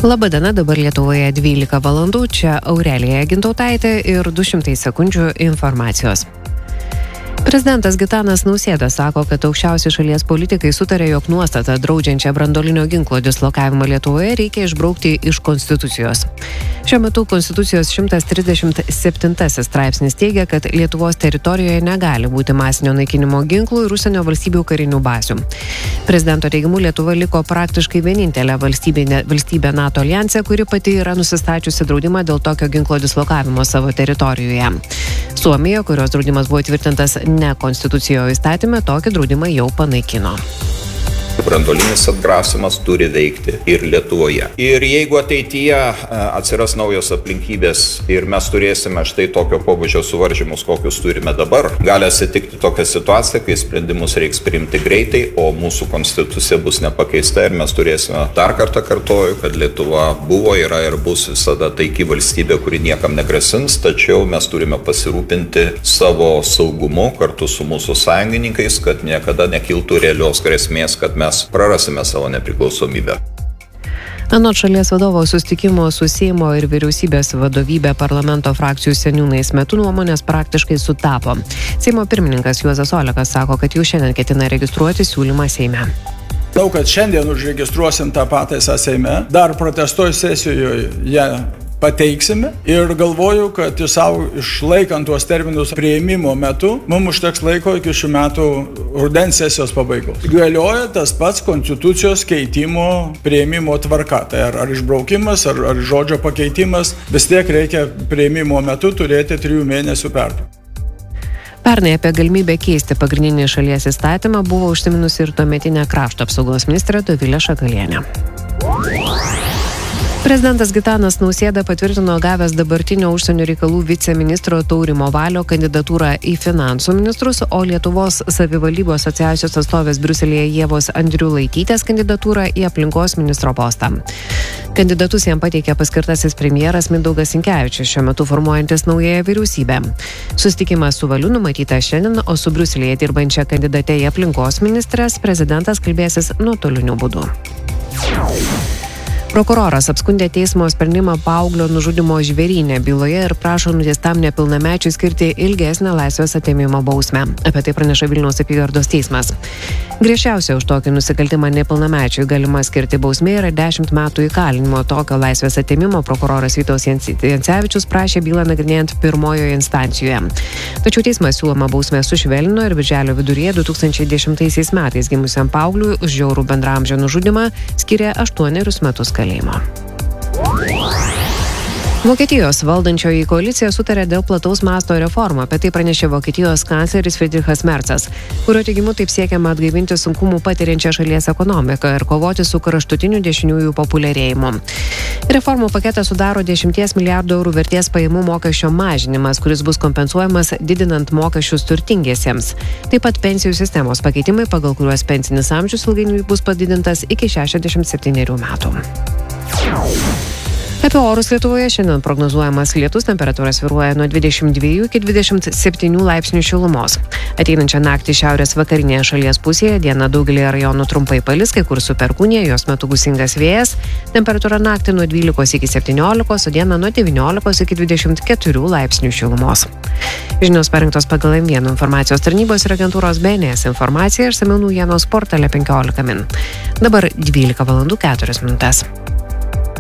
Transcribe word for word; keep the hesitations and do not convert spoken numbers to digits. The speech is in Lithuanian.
Labadiena, dabar Lietuvoje dvylika valandų, čia Aurelija Gintautaitė ir du šimtai sekundžių informacijos. Prezidentas Gitanas Nausėda sako, kad aukščiausi šalies politikai sutarė, jog nuostatą draudžiančią branduolinio ginklo dislokavimą Lietuvoje reikia išbraukti iš Konstitucijos. Šiuo metu Konstitucijos šimtas trisdešimt septintasis straipsnis teigia, kad Lietuvos teritorijoje negali būti masinio naikinimo ginklų ir užsienio valstybių karinių bazių. Prezidento teigimu Lietuva liko praktiškai vienintelė valstybė, valstybė NATO aljanse, kuri pati yra nusistačiusi draudimą dėl tokio ginklo dislokavimo savo teritorijoje. Suomija, kurios draudimas buvo tvirtintas ne konstitucijoje įstatyme, tokį draudimą jau panaikino. Branduolinis atgrasimas turi veikti ir Lietuvoje. Ir jeigu ateityje atsiras naujos aplinkybės ir mes turėsime štai tokio pobūdžio suvaržymus, kokius turime dabar, gali atsitikti tokia situacija, kai sprendimus reiks priimti greitai, o mūsų konstitucija bus nepakeista ir mes turėsime, dar kartą kartoju, kad Lietuva buvo, yra ir bus visada taiki valstybė, kuri niekam negrasins, tačiau mes turime pasirūpinti savo saugumu kartu su mūsų sąjungininkais, kad niekada nekiltų realios grėsmės, kad mes mes prarasime savo nepriklausomybę. Anot šalies vadovo susitikimo su Seimo ir vyriausybės vadovybė parlamento frakcijų seniūnais metu nuomonės praktiškai sutapo. Seimo pirmininkas Juozas Olekas sako, kad jau šiandien ketina registruoti siūlymą Seime. Manau, kad šiandien užregistruosim tą pataisą Seime, dar protestuoju sesijoje ją pateiksime ir galvoju, kad sau išlaikant tuos terminus priėmimo metu, mums užteks laiko iki šių metų rudens sesijos pabaigos. Galioja tas pats konstitucijos keitimo priėmimo tvarka. Tai ar, ar išbraukimas, ar, ar žodžio pakeitimas, vis tiek reikia priėmimo metu turėti trijų mėnesių pertrauką. Pernai apie galimybę keisti pagrindinį šalies įstatymą buvo užsiminusi ir tuometinė krašto apsaugos ministrė Dovilė Šakalienė. Prezidentas Gitanas Nausėda patvirtino gavęs dabartinio užsienio reikalų viceministro Taurimo Valio kandidatūrą į finansų ministrus, o Lietuvos savivaldybių asociacijos atstovės Briuselyje Ievos Andriulaitytės kandidatūrą į aplinkos ministro postą. Kandidatus jam pateikė paskirtasis premjeras Mindaugas Sinkevičius, šiuo metu formuojantis naująją vyriausybę. Susitikimas su Valiu numatytas šiandien, o su Briuselyje dirbančia kandidate į aplinkos ministres prezidentas kalbėsis nuotoliniu būdu. Prokuroras apskundė teismo sprendimą paauglio nužudymo Žvėryne byloje ir prašo nuteistam nepilnamečiui skirti ilgesnę laisvės atėmimo bausmę. Apie tai praneša Vilniaus apygardos teismas. Griežčiausia už tokį nusikaltimą nepilnamečiui galima skirti bausmė yra dešimt metų įkalinimo. Tokio laisvės atėmimo prokuroras Vytautas Jancevičius prašė bylą nagrinėjant pirmojoje instancijoje. Tačiau teismas siūloma bausmę sušvelnino ir birželio viduryje du tūkstančiai dešimtaisiais metais gimusiam paaugliui už žiaurų bendraamžio nužudymą skyrė aštuonerius metus kalėjimo. Vokietijos valdančioji koalicija sutarė dėl plataus masto reformų. Apie tai pranešė Vokietijos kancleris Friedrichas Merzas, kurio teigimu taip siekiama atgaivinti sunkumų patiriančią šalies ekonomiką ir kovoti su kraštutiniu dešiniųjų populiarėjimu. Reformų paketą sudaro dešimties milijardų eurų vertės pajamų mokesčio mažinimas, kuris bus kompensuojamas didinant mokesčius turtingiesiems. Taip pat pensijų sistemos pakeitimai, pagal kuriuos pensinis amžius ilgainiui bus padidintas iki šešiasdešimt septynerių metų. Apie orus Lietuvoje šiandien prognozuojamas lietus, temperatūra svyruoja nuo dvidešimt dviejų iki dvidešimt septynių laipsnių šilumos. Ateinančią naktį šiaurės vakarinėje šalies pusėje dieną daugelį rajonų trumpai palis, kai kur su perkūnija, jos metu gūsingas vėjas, temperatūra naktį nuo dvylikos iki septyniolikos, o dieną nuo devyniolikos iki dvidešimt keturių laipsnių šilumos. Žinios parengtos pagal M vienas informacijos tarnybos ir agentūros B N S informacija ir išsamiau naujienos portale penkiolika min. Dabar dvylika valandų keturios minutės.